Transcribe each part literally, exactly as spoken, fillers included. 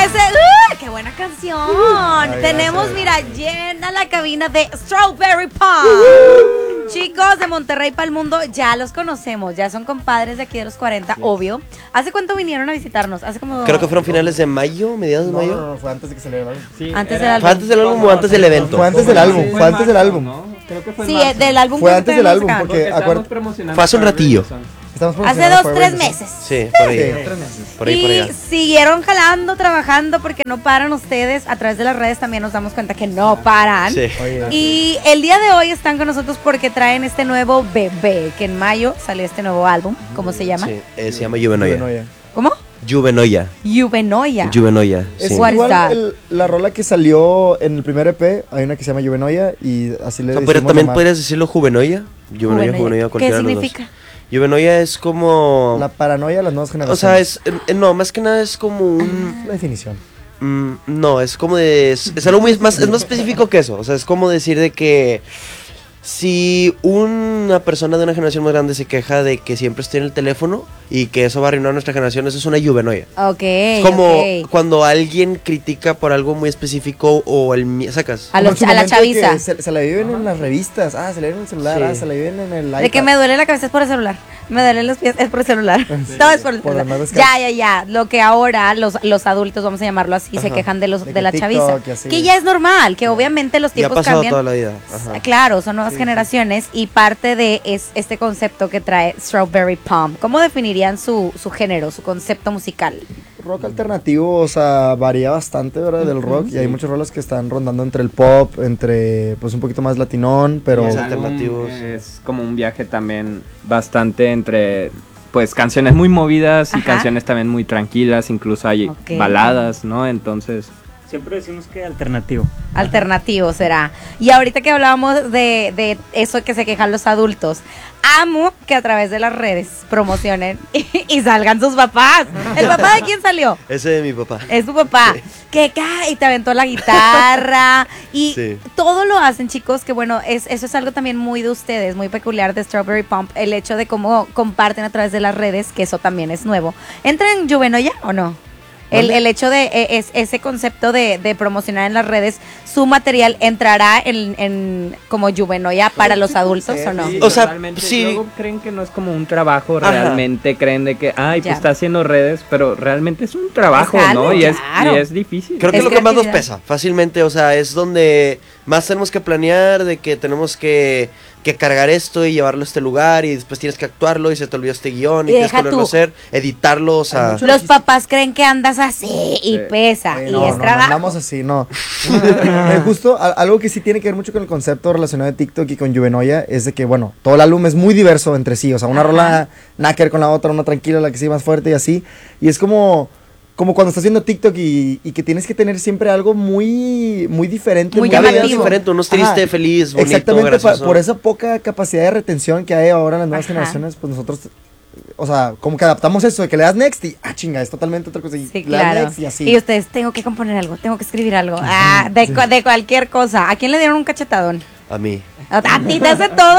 ese, ¡uh! ¡Qué buena canción! Ay, tenemos, mira, llena la cabina de Strawberry Pop. Uh-huh. Chicos de Monterrey para el mundo, ya los conocemos, ya son compadres de aquí de los cuarenta, yes. Obvio. ¿Hace cuánto vinieron a visitarnos? Hace como... Creo que fueron finales de mayo, mediados de no, mayo. No, no, fue antes de que saliera el álbum. Sí, antes del álbum. ¿Fue antes del álbum o antes del evento? Fue antes del álbum, fue antes del álbum. ¿No? Creo que fue sí, del álbum. Fue antes del álbum, porque, porque estábamos promocionando. Fue hace un ratillo. Hace dos, tres meses. Sí, por ahí. Sí. Por ahí, y por allá. Siguieron jalando, trabajando, porque no paran ustedes. A través de las redes también nos damos cuenta que no paran. Sí. Y el día de hoy están con nosotros porque traen este nuevo bebé, que en mayo salió este nuevo álbum. ¿Cómo se llama? Sí, eh, se llama Juvenoia. ¿Cómo? Juvenoia. Juvenoia. Juvenoia. Es sí. igual el, la rola que salió en el primer E P, hay una que se llama Juvenoia y así le decimos. Pero también llamar. Podrías decirlo Juvenoia. Juvenoia, Juvenoia, cualquiera de los dos. ¿Qué significa? Juvenoia es como... La paranoia de las nuevas generaciones. O sea, es... Eh, no, más que nada es como un... La definición. Mm, no, es como de... Es, es algo muy más... Es más específico que eso. O sea, es como decir de que... Si una persona de una generación más grande se queja de que siempre estoy en el teléfono y que eso va a arruinar a nuestra generación, eso es una juvenoia. Ok. Es como okay. cuando alguien critica por algo muy específico o el... ¿Sacas? A, los, a la chaviza. Se, se la viven en las revistas. Ah, se la viven en el celular. Sí. Ah, se la viven en el iPad. De que me duele la cabeza es por el celular. Me duelen los pies es por el celular. Sí, todo es por el por celular. Ya, ya, ya. Lo que ahora los, los adultos, vamos a llamarlo así, Ajá. se quejan de los de, de la chaviza. Que ya es normal, que obviamente los tiempos ya ha pasado cambian. Toda la vida. Ajá. Claro, son nuevas sí, generaciones sí. Y parte de es este concepto que trae Strawberry Pop. ¿Cómo definirían su, su género, su concepto musical? Rock alternativo, o sea, varía bastante, ¿verdad? Del rock, sí. Y hay muchos roles que están rondando entre el pop, entre, pues, un poquito más latinón, pero... Es alternativos. Es como un viaje también bastante entre, pues, canciones muy movidas y Ajá. canciones también muy tranquilas, incluso hay okay. baladas, ¿no? Entonces... Siempre decimos que alternativo. Alternativo será. Y ahorita que hablábamos de, de eso que se quejan los adultos, amo que a través de las redes promocionen y, y salgan sus papás. ¿El papá de quién salió? Ese de mi papá. Es tu papá. Sí. Que cae y te aventó la guitarra y sí. todo lo hacen, chicos, que bueno, es, eso es algo también muy de ustedes, muy peculiar de Strawberry Pop, el hecho de cómo comparten a través de las redes, que eso también es nuevo. ¿Entra en Juvenoia o no? El, el hecho de es, ese concepto de, de promocionar en las redes, su material entrará en, en como Juvenoia para los adultos sí, o no? Sí, o sea, realmente, sí. Luego creen que no es como un trabajo, Ajá. realmente creen de que, ay, pues ya. está haciendo redes, pero realmente es un trabajo, es algo, ¿no? Y, claro. es, y es difícil. Creo que es es lo que más nos pesa, fácilmente, o sea, es donde más tenemos que planear, de que tenemos que, que cargar esto y llevarlo a este lugar y después tienes que actuarlo y se te olvidó este guión y, y tienes que volverlo a hacer, editarlo, o sea... Los papás creen que andas así y sí. pesa sí, y no, es no, trabajo. No andamos así, no. eh, justo a, algo que sí tiene que ver mucho con el concepto relacionado de TikTok y con Juvenoia es de que, bueno, todo el álbum es muy diverso entre sí, o sea, una Ajá. rola nada que ver con la otra, una tranquila, la que sigue más fuerte y así, y es como... Como cuando estás haciendo TikTok y, y que tienes que tener siempre algo muy muy diferente. Muy Cada día es llamativo. diferente, uno es triste, Ajá. feliz, bonito, Exactamente, gracioso. Pa, por esa poca capacidad de retención que hay ahora en las nuevas Ajá. generaciones, pues nosotros, o sea, como que adaptamos eso, de que le das next y, ah, chinga, es totalmente otra cosa. Y sí, le claro. das next y así. Y ustedes, tengo que componer algo, tengo que escribir algo. Ah, de, sí. de cualquier cosa. ¿A quién le dieron un cachetadón? A mí. ¿A ti te hace todo?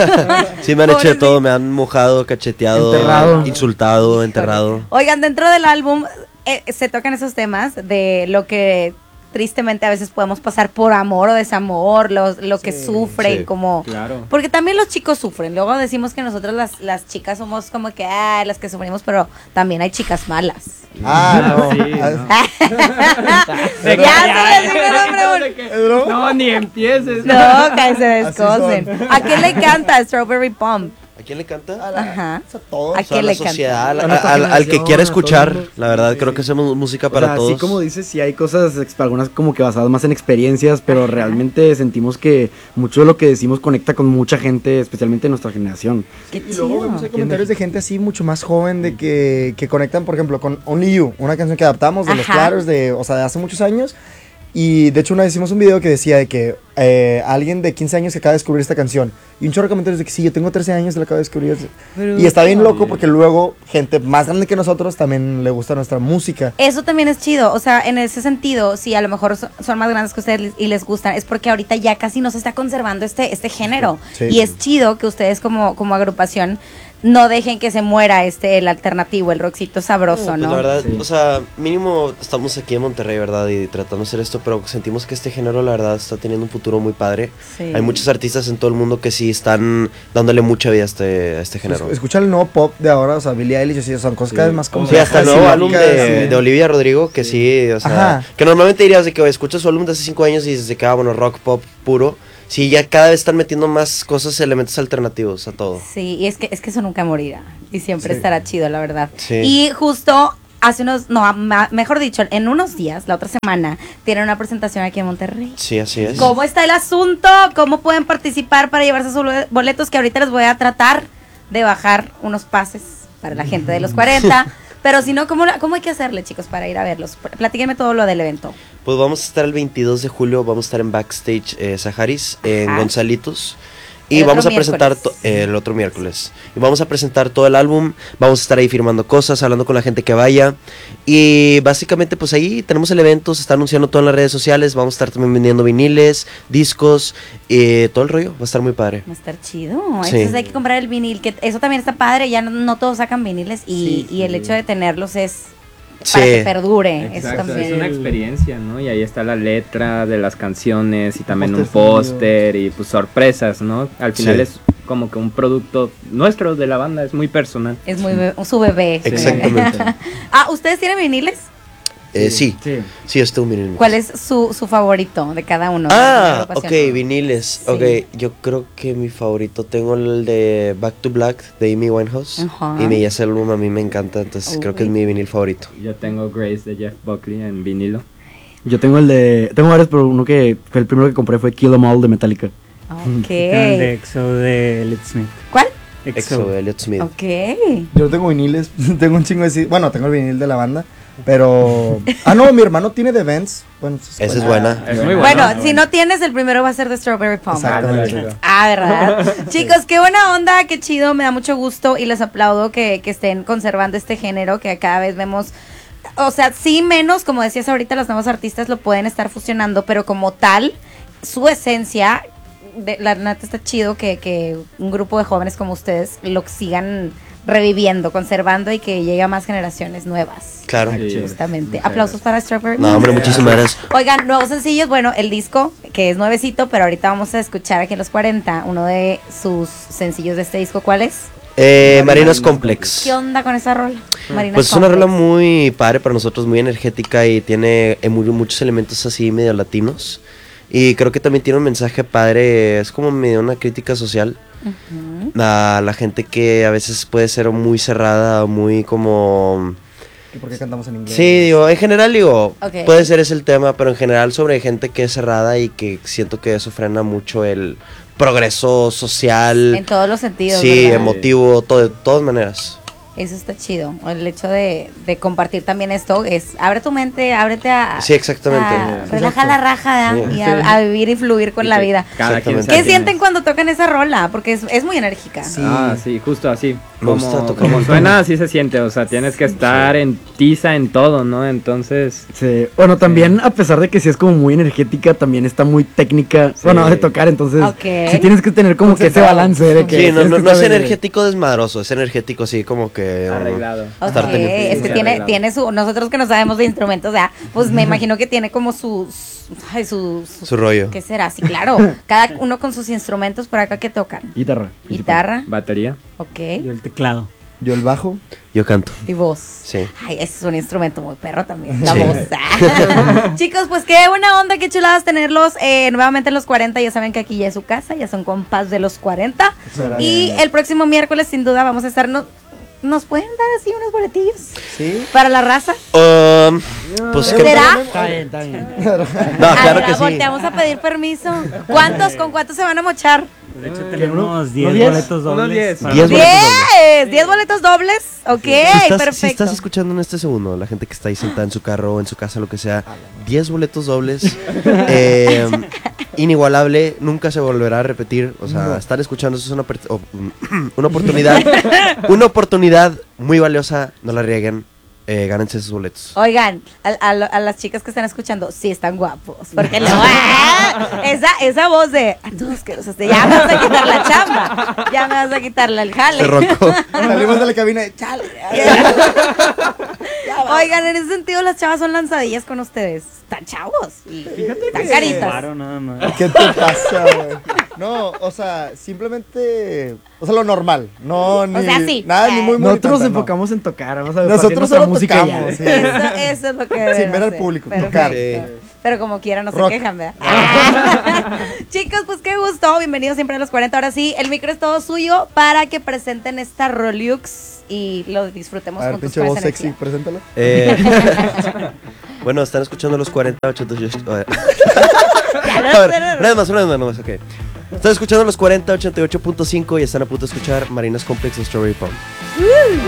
Sí, me han hecho de todo, me han mojado, cacheteado, enterrado. insultado, enterrado. Oigan, dentro del álbum eh, se tocan esos temas de lo que tristemente a veces podemos pasar por amor o desamor, los, lo sí, que sufren, sí, como... Claro. Porque también los chicos sufren. Luego decimos que nosotros las, las chicas somos como que, ah, las que sufrimos, pero también hay chicas malas. Ah, no. Sí, no. Ya se les dice el nombre. No, ni empieces. No, que se descosen. ¿A quién le canta Strawberry Pop? ¿A quién le canta? A la, Ajá. a todos. ¿A quién a la le sociedad, canta? Al, al, al que quiera escuchar, la verdad, sí, creo sí. que hacemos música para o sea, todos. Así como dices, sí hay cosas, algunas como que basadas más en experiencias, pero Ajá. realmente sentimos que mucho de lo que decimos conecta con mucha gente, especialmente en nuestra generación. Qué y luego vemos hay comentarios de gente así mucho más joven de que, que conectan, por ejemplo, con Only You, una canción que adaptamos de Ajá. Los Claros, de, o sea, de hace muchos años. Y de hecho una vez hicimos un video que decía de que eh, alguien de quince años que acaba de descubrir esta canción. Y un chorro de comentarios de que sí, yo tengo trece años y la acabo de descubrir. Pero, y está bien loco porque luego gente más grande que nosotros también le gusta nuestra música. Eso también es chido. O sea, en ese sentido, si a lo mejor son, son más grandes que ustedes y les gustan, es porque ahorita ya casi no se está conservando este, este género. Sí, y sí. es chido que ustedes como, como agrupación no dejen que se muera este, el alternativo, el rockcito sabroso, Pues ¿no? la verdad, Sí. o sea, mínimo estamos aquí en Monterrey, ¿verdad? Y tratando de hacer esto, pero sentimos que este género, la verdad, está teniendo un futuro muy padre. Sí. Hay muchos artistas en todo el mundo que sí están dándole mucha vida a este, a este género. Escucha el nuevo pop de ahora, o sea, Billie Eilish, así, son cosas cada vez más Sí, complejas. hasta el nuevo y álbum locas, de, sí. de Olivia Rodrigo, que sí, o sea, Ajá. que normalmente dirías de que oye, escuchas su álbum de hace cinco años y dices de que, ah, bueno, rock, pop, puro. Sí, ya cada vez están metiendo más cosas, elementos alternativos a todo. Sí, y es que, es que eso nunca morirá. Y siempre Sí. estará chido, la verdad. Sí. Y justo hace unos, no, ma- mejor dicho, en unos días, la otra semana, tienen una presentación aquí en Monterrey. Sí, así es. ¿Cómo está el asunto? ¿Cómo pueden participar para llevarse sus boletos? Que ahorita les voy a tratar de bajar unos pases para la gente de los cuarenta. Pero si no, ¿cómo, la- ¿cómo hay que hacerle, chicos, para ir a verlos? Platíquenme todo lo del evento. Pues vamos a estar el veintidós de julio, vamos a estar en Backstage eh, Saharis, en Ajá. Gonzalitos. Y El vamos otro a presentar miércoles. to- eh, el otro miércoles. Y vamos a presentar todo el álbum, vamos a estar ahí firmando cosas, hablando con la gente que vaya. Y básicamente pues ahí tenemos el evento, se está anunciando todo en las redes sociales, vamos a estar también vendiendo viniles, discos, eh, todo el rollo, va a estar muy padre. Va a estar chido. Sí. Entonces hay que comprar el vinil, que eso también está padre. Ya no, no todos sacan viniles y, Sí, y el sí. hecho de tenerlos es para Sí. que perdure. Eso Exacto, también. es una experiencia, ¿no? Y ahí está la letra de las canciones y también un Póster póster y pues sorpresas, ¿no? Al final Sí. es como que un producto nuestro de la banda, es muy personal. Es muy be- su bebé. Exactamente. Ah, ¿ustedes tienen viniles? Eh, sí, Sí. sí, este es un vinil. ¿Cuál es su, su favorito de cada uno? Ah, La ok, agrupación. viniles. Sí. Ok, yo creo que mi favorito tengo el de Back to Black de Amy Winehouse. Ajá. Y mi ese álbum a mí me encanta, entonces creo que es Uy. mi vinil favorito. Yo tengo Grace de Jeff Buckley en vinilo. Yo tengo el de. Tengo varios, pero uno que fue el primero que compré fue Kill 'Em All de Metallica. Ok. El de Exo de Elliott Smith. ¿Cuál? Exo de Elliott Smith. Ok. Yo no tengo viniles, tengo un chingo de... C- Bueno, tengo el vinil de la banda, pero... Ah, no, mi hermano tiene de Vans. Bueno, eso Esa es buena. Es muy Bueno, bueno. si no tienes, el primero va a ser de Strawberry Pump. Exactamente. Ah, ¿verdad? Chicos, qué buena onda, qué chido, me da mucho gusto y les aplaudo que, que estén conservando este género que cada vez vemos. O sea, sí menos, como decías ahorita, los nuevos artistas lo pueden estar fusionando, pero como tal, su esencia, de, la neta está chido que, que un grupo de jóvenes como ustedes lo sigan reviviendo, conservando y que llegue a más generaciones nuevas. Claro. Sí. Justamente. Muchas Aplausos para Strawberry. No, hombre, muchísimas gracias. Oigan, nuevos sencillos, bueno, el disco, que es nuevecito, pero ahorita vamos a escuchar aquí en los cuarenta uno de sus sencillos de este disco. ¿Cuál es? Eh, Marinas Complex. ¿Qué onda con esa rola? Marinas Pues es una rola Complex. muy padre para nosotros, muy energética y tiene eh, muy- muchos elementos así medio latinos. Y creo que también tiene un mensaje padre, es como medio una crítica social Ujú. a la gente que a veces puede ser muy cerrada, muy como... ¿Y por qué cantamos en inglés? Sí, digo, en general digo, Ok. puede ser ese el tema, pero en general sobre gente que es cerrada y que siento que eso frena mucho el progreso social, En todos los sentidos. sí, ¿verdad? emotivo, todo, de todas maneras. Eso está chido. El hecho de, de compartir también esto es, abre tu mente, ábrete a... Sí, exactamente. a- relaja la raja ¿verdad? Sí. y a, a vivir y fluir con Y la que vida. Cada quien Exactamente. sabe ¿Qué quién sienten es. cuando tocan esa rola? Porque es, es muy enérgica. Sí. Ah, sí, justo así. Me gusta Como, tocar. como suena, así se siente. O sea, tienes que estar en tiza en todo, ¿no? Entonces, Sí. Bueno, también, a pesar de que sí es como muy energética, también está muy técnica. Sí. Bueno, de tocar, entonces. Ok. Sí tienes que tener como que ese Concentrado. balance de que. Sí, no, tienes no, que no es saber- energético desmadroso, es energético así como que... uh, arreglado. Ok, Estar teniendo- es que sí, tiene, arreglado. tiene su, nosotros que no sabemos de instrumentos, o sea, pues me imagino que tiene como sus, ay, su, su, Su rollo. ¿qué será? Sí, claro, cada uno con sus instrumentos, por acá que tocan. Guitarra. Guitarra, Batería. ok, Yo el teclado. Yo el bajo. Yo canto, y voz. sí. Ay, ese es un instrumento muy perro también, la Sí. voz. Ah. Chicos, pues qué buena onda, qué chuladas tenerlos eh, nuevamente en los cuarenta, ya saben que aquí ya es su casa, ya son compas de los cuarenta. Y el próximo miércoles sin duda vamos a estar, no, ¿nos pueden dar así unos boletillos Sí. para la raza? Um, pues que... ¿Será? Está bien, está bien. No, A claro ver, que sí. volteamos a pedir permiso. ¿Cuántos? ¿Con cuántos se van a mochar? De hecho, uno- tenemos diez diez? boletos Unos dobles. diez. para- Diez boletos ¡Diez! ¿Diez boletos dobles? Ok, Si estás, si perfecto. estás escuchando en este segundo, la gente que está ahí sentada en su carro o en su casa, lo que sea, diez boletos dobles, eh, inigualable, nunca se volverá a repetir. O sea, estar escuchando eso es una, per- o- una oportunidad, una oportunidad muy valiosa, no la rieguen. eh, gánense esos boletos. Oigan, a, a, a las chicas que están escuchando, sí están guapos. Porque luego, ¡ah! esa, esa voz de, a todos que los ya me vas a quitar la chamba, ya me vas a quitarle el jale. Se roncó. Salimos de la cabina de chale. Oigan, en ese sentido, las chavas son lanzadillas con ustedes. Están chavos. Y están caritas. Claro, nada más. ¿Qué te pasa, güey? No, o sea, simplemente, o sea, lo normal, no ni O sea, sí. nada ni muy muy Nosotros nos no. enfocamos en tocar, vamos a ver, Nosotros nuestra solo música tocamos, ya. sí. Eso, eso es lo que deben Sin ver al hacer. público, Perfecto. tocar. Sí. Pero como quiera no Rock. se quejan, ¿verdad? Chicos, pues qué gusto. Bienvenidos siempre a los cuarenta. Ahora sí, el micro es todo suyo para que presenten esta Rolux y lo disfrutemos A ver, juntos pinche con voz esa sexy, energía. preséntalo. Eh, bueno, están escuchando los cuarenta ochenta y ocho. A ver, Ya lo A ver, sé. una vez más, una vez más, una vez, ok. Están escuchando los cuarenta ochenta y ocho punto cinco y están a punto de escuchar Marinas Complex y Strawberry Pump.